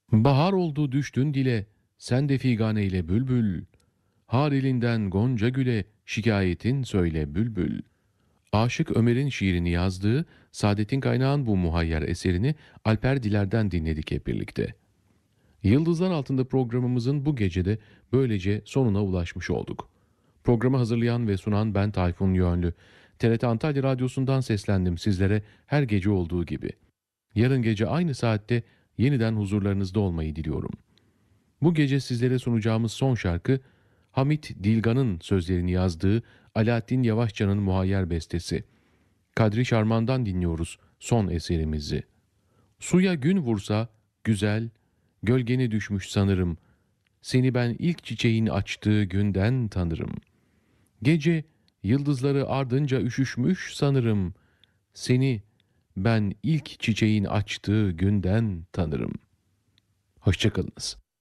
Bahar oldu düştün dile, sen de figaneyle bülbül. Har elinden gonca güle, şikayetin söyle bülbül. Aşık Ömer'in şiirini yazdığı Saadettin Kaynağ'ın bu muhayyer eserini Alper Diler'den dinledik hep birlikte. Yıldızlar Altında programımızın bu gecede böylece sonuna ulaşmış olduk. Programı hazırlayan ve sunan ben Tayfun Yönlü. TRT Antalya Radyosu'ndan seslendim sizlere her gece olduğu gibi. Yarın gece aynı saatte yeniden huzurlarınızda olmayı diliyorum. Bu gece sizlere sunacağımız son şarkı Hamit Dilgan'ın sözlerini yazdığı Alaaddin Yavaşça'nın muhayyer bestesi. Kadri Şarman'dan dinliyoruz son eserimizi. Suya gün vursa güzel, gölgene düşmüş sanırım. Seni ben ilk çiçeğin açtığı günden tanırım. Gece yıldızları ardınca üşüşmüş sanırım. Seni ben ilk çiçeğin açtığı günden tanırım. Hoşçakalınız.